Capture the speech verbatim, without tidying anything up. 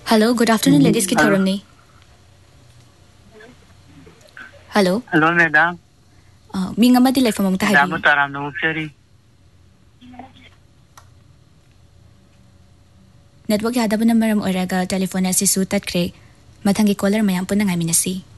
Hello, good afternoon, ladies ki thorum ni. Hello. Hello, madam. Uh, mi nga madi life mong tahabi. Madam, taram na upsari. Network yada ba na maram oraga telephone na si sutat kre. Mathangi caller mayam po na nga minasi.